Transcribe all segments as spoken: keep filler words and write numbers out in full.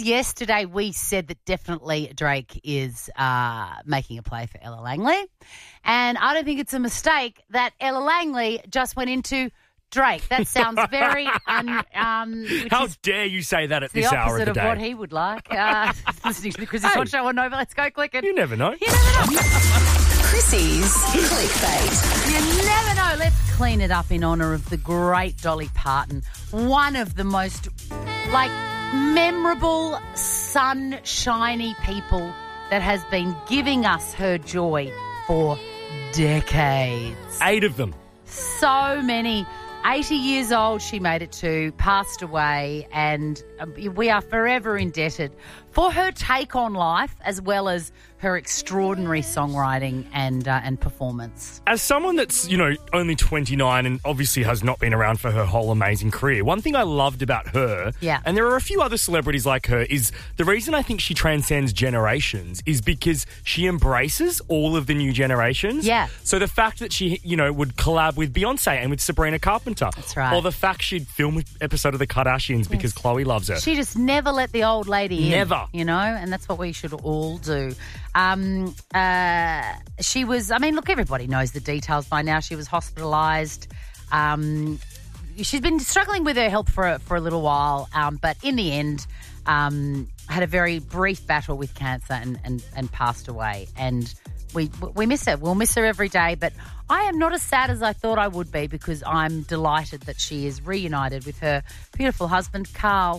yesterday we said that definitely Drake is uh, making a play for Ella Langley. And I don't think it's a mistake that Ella Langley just went into Drake. That sounds very un... Um, which How is dare you say that at the this hour of opposite the of day? what he would like. Uh, listening to the Chrissy Hey. Swan Show on Nova. Let's go click it. You never know. You never know. Chrissy's Clickbait. You never know. Let's clean it up in honour of the great Dolly Parton. One of the most, like, memorable, sunshiny people that has been giving us her joy for decades. Eight of them. So many. eighty years old she made it to, passed away, and we are forever indebted for her take on life as well as her extraordinary songwriting and uh, and performance. As someone that's, you know, only twenty-nine and obviously has not been around for her whole amazing career, one thing I loved about her, Yeah. and there are a few other celebrities like her, is the reason I think she transcends generations is because she embraces all of the new generations. Yeah. So the fact that she, you know, would collab with Beyonce and with Sabrina Carpenter. That's right. Or the fact she'd film an episode of The Kardashians because Khloe loves her. She just never let the old lady in. Never. You know, and that's what we should all do. Um, uh, she was, I mean, look, everybody knows the details by now. She was hospitalised. Um, she's been struggling with her health for a, for a little while, um, but in the end, um, had a very brief battle with cancer and, and, and passed away. And we we miss her. We'll miss her every day, but I am not as sad as I thought I would be because I'm delighted that she is reunited with her beautiful husband, Carl.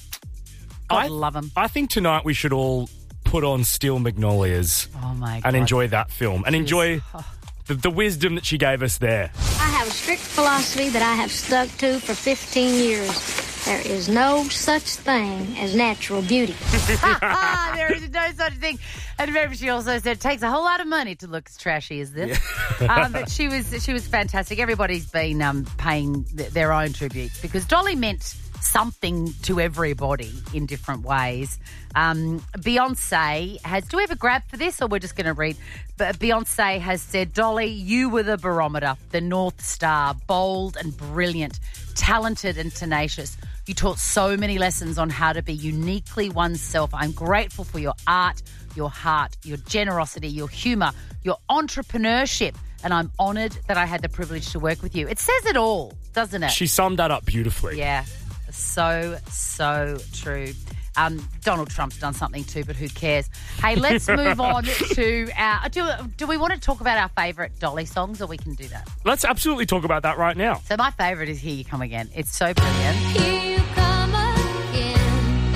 I I love him. I think tonight we should all put on Steel Magnolias Oh, my God. and enjoy that film and She enjoy was- oh. the, the wisdom that she gave us there. I have a strict philosophy that I have stuck to for fifteen years. There is no such thing as natural beauty. Ah, there is no such thing. And remember, she also said it takes a whole lot of money to look as trashy as this. um, but she was she was fantastic. Everybody's been um, paying th- their own tributes because Dolly meant something to everybody in different ways. Um, Beyonce has... Do we have a grab for this or we're just going to read? But Beyonce has said, Dolly, you were the barometer, the North Star, bold and brilliant, talented and tenacious. You taught so many lessons on how to be uniquely oneself. I'm grateful for your art, your heart, your generosity, your humour, your entrepreneurship, and I'm honoured that I had the privilege to work with you. It says it all, doesn't it? She summed that up beautifully. Yeah, so, so true. Um, Donald Trump's done something too, but who cares? Hey, let's move on to our... Do, do we want to talk about our favourite Dolly songs, or we can do that? Let's absolutely talk about that right now. So my favourite is Here You Come Again. It's so brilliant. Here you come again.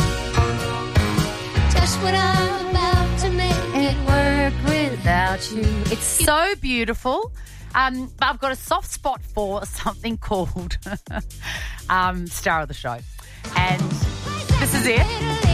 Just when I'm about to make it Work without you. It's so beautiful. Um, but I've got a soft spot for something called um, Star of the Show. And this is it.